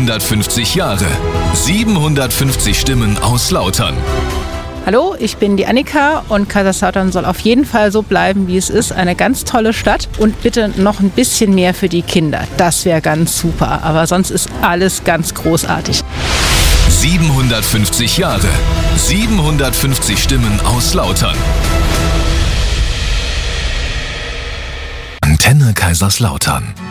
750 Jahre. 750 Stimmen aus Lautern. Hallo, ich bin die Annika und Kaiserslautern soll auf jeden Fall so bleiben, wie es ist. Eine ganz tolle Stadt und bitte noch ein bisschen mehr für die Kinder. Das wäre ganz super, aber sonst ist alles ganz großartig. 750 Jahre. 750 Stimmen aus Lautern. Antenne Kaiserslautern.